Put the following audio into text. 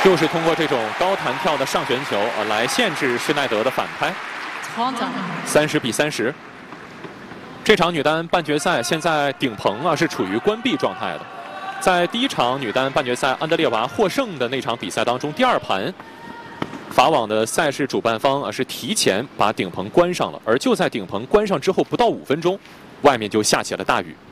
就是通过这种高弹跳的上旋球来限制施耐德的反拍。30比30。这场女单半决赛现在顶棚是处于关闭状态的。在第一场女单半决赛安德烈娃获胜的那场比赛当中，第二盘法网的赛事主办方是提前把顶棚关上了，而就在顶棚关上之后不到5分钟，外面就下起了大雨。